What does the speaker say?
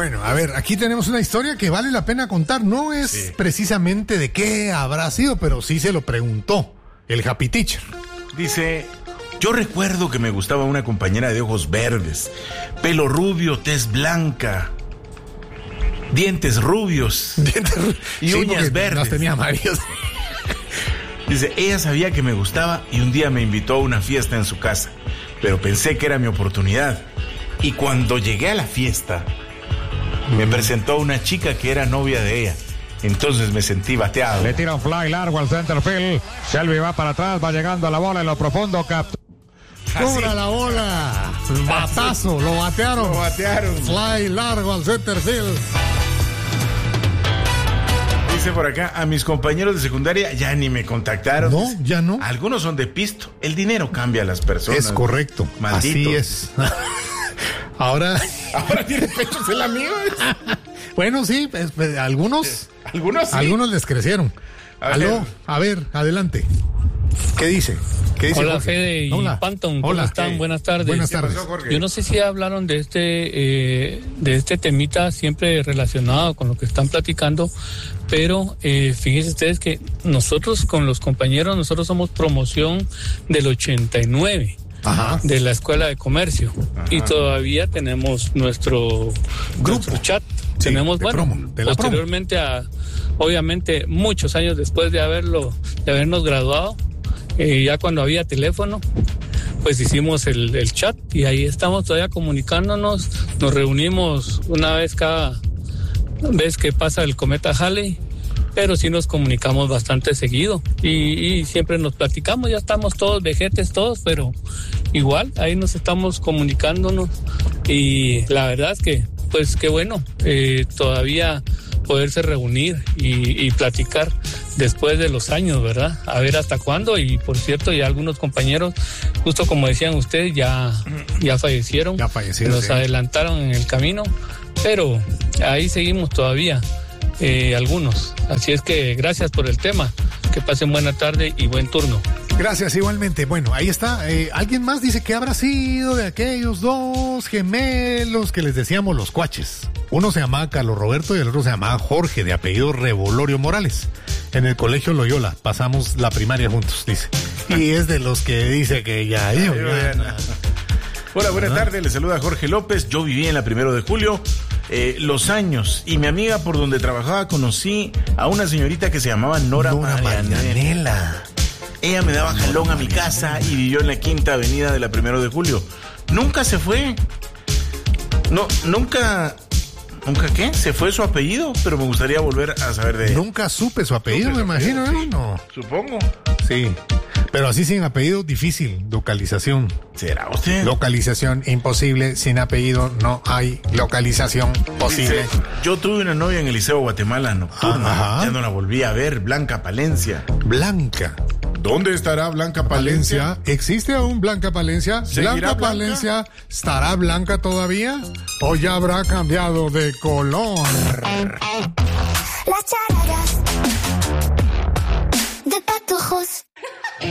Bueno, a ver, aquí tenemos una historia que vale la pena contar. No es precisamente de qué habrá sido, pero sí se lo preguntó el Happy Teacher. Dice: yo recuerdo que me gustaba una compañera de ojos verdes, pelo rubio, tez blanca, dientes rubios y uñas verdes. Las tenía varios. Dice, ella sabía que me gustaba y un día me invitó a una fiesta en su casa, pero pensé que era mi oportunidad. Y cuando llegué a la fiesta, me presentó a una chica que era novia de ella. Entonces me sentí bateado. Le tira un fly largo al center field. Shelby va para atrás, va llegando a la bola en lo profundo. ¡Cobra la bola! Batazo, lo batearon. Fly largo al center field. Dice por acá, a mis compañeros de secundaria ya ni me contactaron. No, ya no. Algunos son de pisto. El dinero cambia a las personas. Es correcto. Maldito. Así es. Ahora tiene pechos el amigo. Bueno, sí, algunos sí. Algunos les crecieron. A ver, adelante. ¿Qué dice? Hola, Jorge? Fede y Panton, ¿cómo están? Buenas tardes. Buenas tardes. Yo no sé si hablaron de este temita siempre relacionado con lo que están platicando, pero fíjense ustedes que nosotros con los compañeros, nosotros somos promoción del 89. Ajá. De la Escuela de Comercio. Ajá. Y todavía tenemos nuestro grupo chat. Sí, tenemos, posteriormente obviamente muchos años después de habernos graduado, ya cuando había teléfono, pues hicimos el chat y ahí estamos todavía comunicándonos. Nos reunimos una vez cada vez que pasa el cometa Halley, pero sí nos comunicamos bastante seguido y siempre nos platicamos. Ya estamos todos vejetes todos, pero igual ahí nos estamos comunicándonos y la verdad es que pues qué bueno todavía poderse reunir y platicar después de los años, ¿verdad? A ver hasta cuándo. Y por cierto, ya algunos compañeros, justo como decían ustedes, ya fallecieron. Nos adelantaron en el camino, pero ahí seguimos todavía. Algunos. Así es que gracias por el tema. Que pasen buena tarde y buen turno. Gracias, igualmente. Bueno, ahí está. Alguien más dice que habrá sido de aquellos dos gemelos que les decíamos los cuaches. Uno se llamaba Carlos Roberto y el otro se llamaba Jorge, de apellido Revolorio Morales. En el colegio Loyola pasamos la primaria juntos, dice. Y es de los que dice que ya. Hola, buenas tardes. Les saluda Jorge López. Yo viví en la 1 de julio. Los años, y mi amiga por donde trabajaba conocí a una señorita que se llamaba Nora Marianela. Ella me daba jalón a mi casa y vivió en la 5ª avenida de la 1 de julio. Nunca se fue. Nunca ¿qué? Se fue su apellido, pero me gustaría volver a saber de ella. Nunca supe su apellido, me imagino, ¿no? No. Supongo. Sí. Pero así sin apellido, difícil. Localización. ¿Será usted? Localización imposible. Sin apellido no hay localización posible. Dice, yo tuve una novia en el Liceo Guatemala nocturna. Ajá. Ya no la volví a ver. Blanca Palencia. Blanca. ¿Dónde estará Blanca Palencia? ¿Existe aún Blanca Palencia? ¿Blanca Palencia estará blanca todavía? ¿O ya habrá cambiado de color? Las charadas de Patojos.